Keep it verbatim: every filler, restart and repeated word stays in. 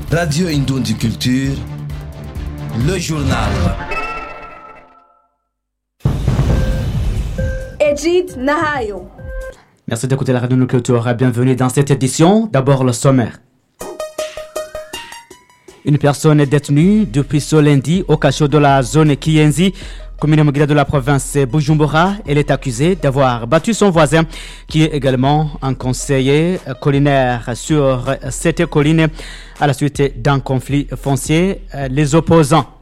Radio Indoundi Culture, le journal. Edith Nahayo. Merci d'écouter la Radio Culture. Bienvenue dans cette édition. D'abord le sommaire. Une personne est détenue depuis ce lundi au cachot de la zone Kiyenzi, commune Mugira de la province Bujumbura. Elle est accusée d'avoir battu son voisin, qui est également un conseiller collinaire sur cette colline à la suite d'un conflit foncier. Les opposants